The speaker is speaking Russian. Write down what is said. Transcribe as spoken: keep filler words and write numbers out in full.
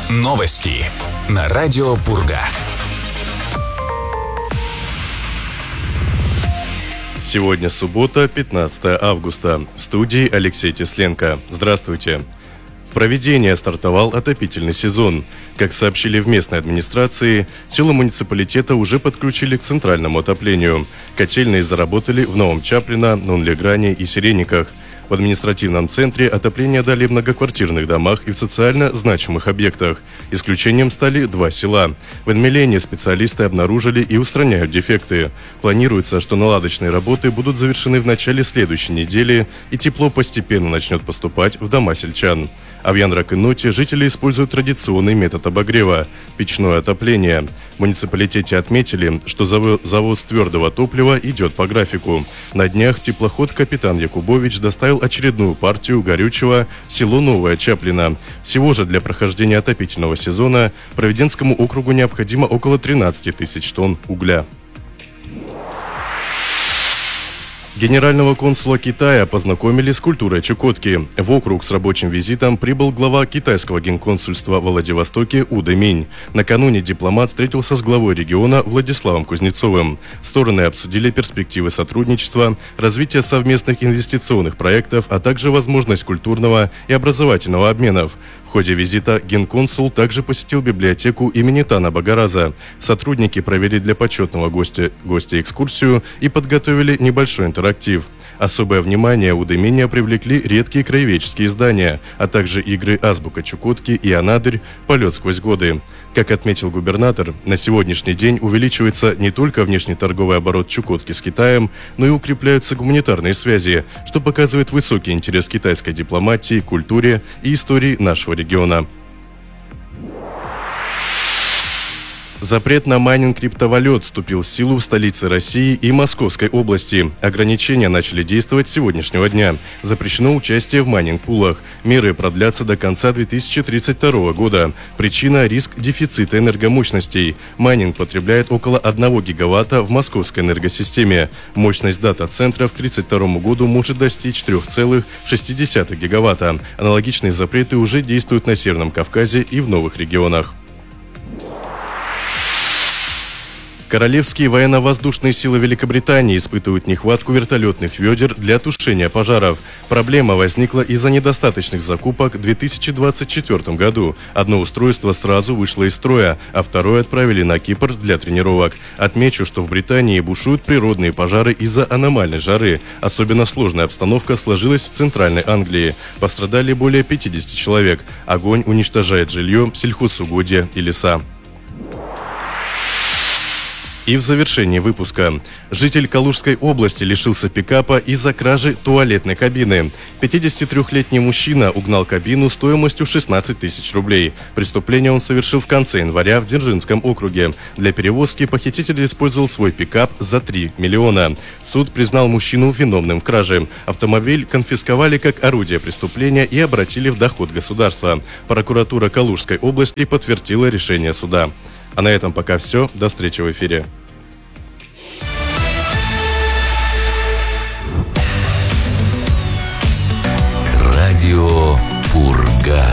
Новости на радио Пурга. Сегодня суббота, пятнадцатое августа. В студии Алексей Тесленко. Здравствуйте. В проведение стартовал отопительный сезон. Как сообщили в местной администрации, села муниципалитета уже подключили к центральному отоплению. Котельные заработали в Новом Чаплино, Нунлегране и Сирениках. В административном центре отопление дали в многоквартирных домах и в социально значимых объектах. Исключением стали два села. В Энмелене специалисты обнаружили и устраняют дефекты. Планируется, что наладочные работы будут завершены в начале следующей недели, и тепло постепенно начнет поступать в дома сельчан. А в Янрак-и-Ноте жители используют традиционный метод обогрева – печное отопление. В муниципалитете отметили, что завоз твердого топлива идет по графику. На днях теплоход «Капитан Якубович» доставил очередную партию горючего в село Новое Чаплино. Всего же для прохождения отопительного сезона Провиденскому округу необходимо около тринадцати тысяч тонн угля. Генерального консула Китая познакомили с культурой Чукотки. В округ с рабочим визитом прибыл глава китайского генконсульства во Владивостоке У Дэминь. Накануне дипломат встретился с главой региона Владиславом Кузнецовым. Стороны обсудили перспективы сотрудничества, развитие совместных инвестиционных проектов, а также возможность культурного и образовательного обменов. В ходе визита генконсул также посетил библиотеку имени Тана Багараза. Сотрудники провели для почетного гостя, гостя экскурсию и подготовили небольшой интерактив. Особое внимание у Дэминя привлекли редкие краеведческие издания, а также игры «Азбука Чукотки» и «Анадырь. Полет сквозь годы». Как отметил губернатор, на сегодняшний день увеличивается не только внешнеторговый оборот Чукотки с Китаем, но и укрепляются гуманитарные связи, что показывает высокий интерес китайской дипломатии, культуре и истории нашего региона. Запрет на майнинг криптовалют вступил в силу в столице России и Московской области. Ограничения начали действовать с сегодняшнего дня. Запрещено участие в майнинг-пулах. Меры продлятся до конца две тысячи тридцать второго года. Причина – риск дефицита энергомощностей. Майнинг потребляет около одного гигаватта в московской энергосистеме. Мощность дата-центра к две тысячи тридцать второму году может достичь три целых шесть десятых гигаватта. Аналогичные запреты уже действуют на Северном Кавказе и в новых регионах. Королевские военно-воздушные силы Великобритании испытывают нехватку вертолетных ведер для тушения пожаров. Проблема возникла из-за недостаточных закупок в две тысячи двадцать четвёртом году. Одно устройство сразу вышло из строя, а второе отправили на Кипр для тренировок. Отмечу, что в Британии бушуют природные пожары из-за аномальной жары. Особенно сложная обстановка сложилась в Центральной Англии. Пострадали более пятидесяти человек. Огонь уничтожает жилье, сельхозугодья и леса. И в завершении выпуска. Житель Калужской области лишился пикапа из-за кражи туалетной кабины. пятидесятитрёхлетний мужчина угнал кабину стоимостью шестнадцать тысяч рублей. Преступление он совершил в конце января в Дзержинском округе. Для перевозки похититель использовал свой пикап за три миллиона. Суд признал мужчину виновным в краже. Автомобиль конфисковали как орудие преступления и обратили в доход государства. Прокуратура Калужской области подтвердила решение суда. А на этом пока все. До встречи в эфире.